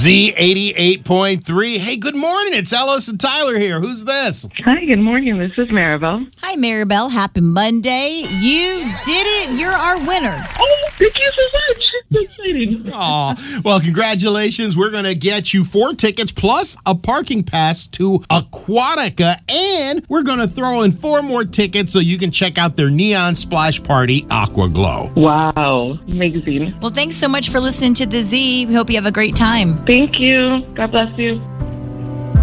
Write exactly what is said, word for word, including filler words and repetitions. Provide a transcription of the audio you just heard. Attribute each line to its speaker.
Speaker 1: Z eighty-eight point three. Hey, good morning. It's Ellis and Tyler here. Who's this?
Speaker 2: Hi, good morning. This is Maribel.
Speaker 3: Hi, Maribel. Happy Monday. You did it. You're our winner.
Speaker 2: Oh, thank you so much. It's exciting.
Speaker 1: Oh, well, congratulations. We're going to get you four tickets plus a parking pass to Aquatica, and we're going to throw in four more tickets so you can check out their Neon Splash Party Aqua Glow.
Speaker 2: Wow, amazing.
Speaker 3: Well, thanks so much for listening to The Z. We hope you have a great time.
Speaker 2: Thank you. God bless you.